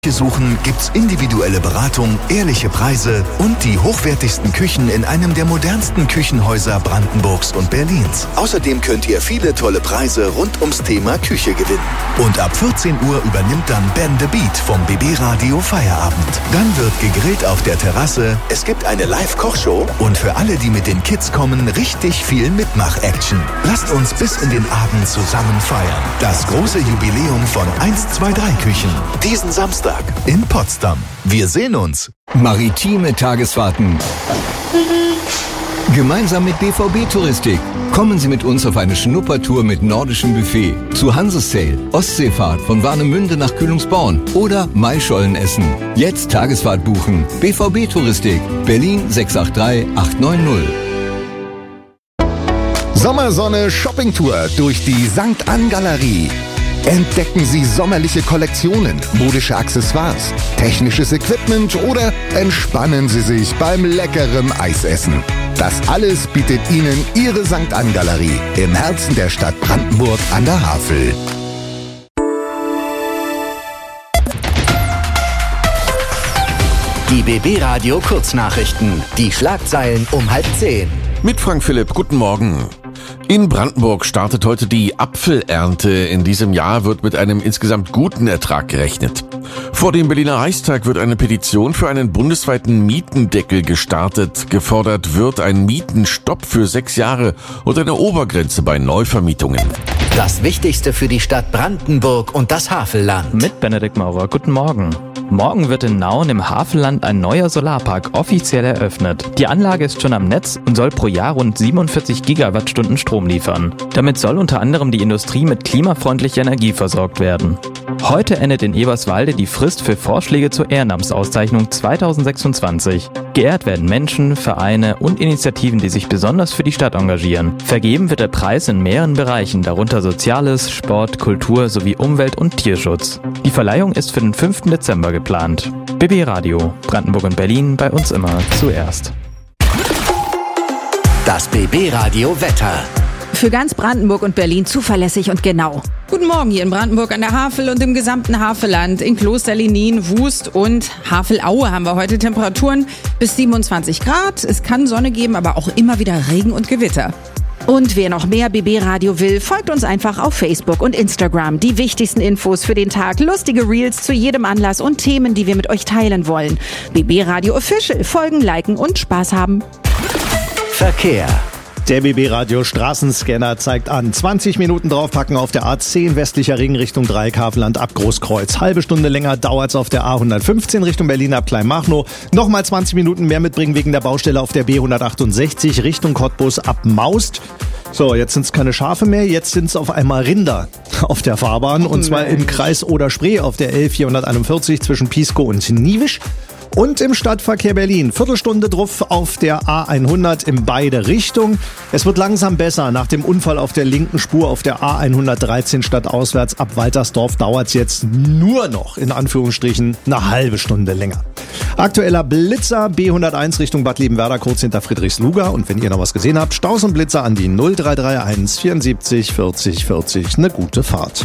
Suchen gibt's individuelle Beratung, ehrliche Preise und die hochwertigsten Küchen in einem der modernsten Küchenhäuser Brandenburgs und Berlins. Außerdem könnt ihr viele tolle Preise rund ums Thema Küche gewinnen. Und ab 14 Uhr übernimmt dann Ben the Beat vom BB Radio Feierabend. Dann wird gegrillt auf der Terrasse, es gibt eine Live-Kochshow und für alle, die mit den Kids kommen, richtig viel Mitmach-Action. Lasst uns bis in den Abend zusammen feiern. Das große Jubiläum von 123 Küchen. Diesen Samstag in Potsdam. Wir sehen uns. Maritime Tagesfahrten. Gemeinsam mit BVB Touristik. Kommen Sie mit uns auf eine Schnuppertour mit nordischem Buffet zu Hansesail, Ostseefahrt von Warnemünde nach Kühlungsborn oder Maischolen essen. Jetzt Tagesfahrt buchen. BVB Touristik, Berlin 683 890. Sommersonne Shoppingtour durch die St. Ann Galerie. Entdecken Sie sommerliche Kollektionen, modische Accessoires, technisches Equipment oder entspannen Sie sich beim leckeren Eisessen. Das alles bietet Ihnen Ihre St. Ann Galerie im Herzen der Stadt Brandenburg an der Havel. Die BB Radio Kurznachrichten. Die Schlagzeilen um 9:30. Mit Frank Philipp, guten Morgen. In Brandenburg startet heute die Apfelernte. In diesem Jahr wird mit einem insgesamt guten Ertrag gerechnet. Vor dem Berliner Reichstag wird eine Petition für einen bundesweiten Mietendeckel gestartet. Gefordert wird ein Mietenstopp für 6 Jahre und eine Obergrenze bei Neuvermietungen. Das Wichtigste für die Stadt Brandenburg und das Havelland. Mit Benedikt Maurer, guten Morgen. Morgen wird in Nauen im Havelland ein neuer Solarpark offiziell eröffnet. Die Anlage ist schon am Netz und soll pro Jahr rund 47 Gigawattstunden Strom liefern. Damit soll unter anderem die Industrie mit klimafreundlicher Energie versorgt werden. Heute endet in Eberswalde die Frist für Vorschläge zur Ehrenamtsauszeichnung 2026. Geehrt werden Menschen, Vereine und Initiativen, die sich besonders für die Stadt engagieren. Vergeben wird der Preis in mehreren Bereichen, darunter Soziales, Sport, Kultur sowie Umwelt- und Tierschutz. Die Verleihung ist für den 5. Dezember geplant. BB Radio, Brandenburg und Berlin, bei uns immer zuerst. Das BB Radio Wetter. Für ganz Brandenburg und Berlin zuverlässig und genau. Guten Morgen hier in Brandenburg an der Havel und im gesamten Havelland. In Klosterlinin, Wust und Havelaue haben wir heute Temperaturen bis 27 Grad. Es kann Sonne geben, aber auch immer wieder Regen und Gewitter. Und wer noch mehr BB Radio will, folgt uns einfach auf Facebook und Instagram. Die wichtigsten Infos für den Tag, lustige Reels zu jedem Anlass und Themen, die wir mit euch teilen wollen. BB Radio Official, folgen, liken und Spaß haben. Verkehr. Der BB Radio Straßenscanner zeigt an. 20 Minuten draufpacken auf der A10 westlicher Ring Richtung Dreieck-Havelland ab Großkreuz. Halbe Stunde länger dauert's auf der A115 Richtung Berlin ab Kleinmachnow. Nochmal 20 Minuten mehr mitbringen wegen der Baustelle auf der B168 Richtung Cottbus ab Maust. So, jetzt sind's keine Schafe mehr, jetzt sind's auf einmal Rinder auf der Fahrbahn. Und zwar im Kreis Oder-Spree auf der L441 zwischen Pieskow und Niewisch. Und im Stadtverkehr Berlin, Viertelstunde drauf auf der A100 in beide Richtungen. Es wird langsam besser. Nach dem Unfall auf der linken Spur auf der A113 stadtauswärts ab Waltersdorf dauert's jetzt nur noch, in Anführungsstrichen, eine halbe Stunde länger. Aktueller Blitzer, B101 Richtung Bad Liebenwerda, kurz hinter Friedrichsluga. Und wenn ihr noch was gesehen habt, Staus und Blitzer an die 0331 74 40 40. Eine gute Fahrt.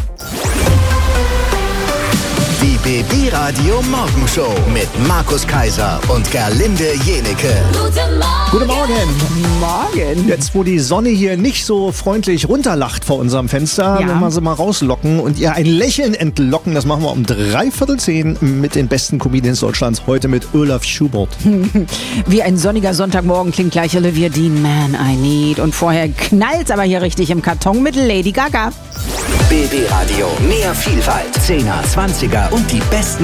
Die BB Radio Morgenshow mit Markus Kaiser und Gerlinde Jenecke. Guten Morgen. Morgen. Jetzt, wo die Sonne hier nicht so freundlich runterlacht vor unserem Fenster, Ja. wenn wir sie mal rauslocken und ihr ein Lächeln entlocken, das machen wir um 9:45 mit den besten Comedians Deutschlands, heute mit Olaf Schubert. Wie ein sonniger Sonntagmorgen klingt gleich Olivia Dean, Man I Need. Und vorher knallt's aber hier richtig im Karton mit Lady Gaga. BB Radio, mehr Vielfalt, 10er, 20er und die besten